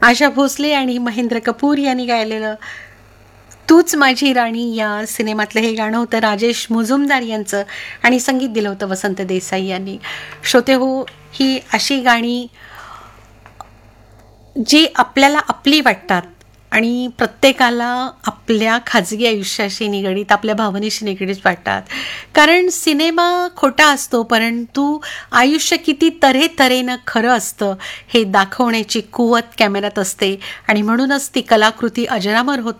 आशा भोसले आणि महेंद्र कपूर यांनी गायलेलं तूच माझी राणी या सिनेमातलं हे गाणं होतं राजेश मुजुमदार यांचं आणि संगीत दिलं होतं वसंत देसाई यांनी. श्रोते हो, ही अशी गाणी जी आपल्याला आपली वाटतात आणि प्रत्येकाला आपल्या खाजगी आयुष्याशी निगडीत, आपल्या भावनेशी निगडीत वाटतात. कारण सिनेमा खोटा असतो, परंतु आयुष्य किती तऱ्हेतऱ्हेनं खरं असतं हे दाखवण्याची कुवत कॅमेऱ्यात असते आणि म्हणूनच ती कलाकृती अजरामर होत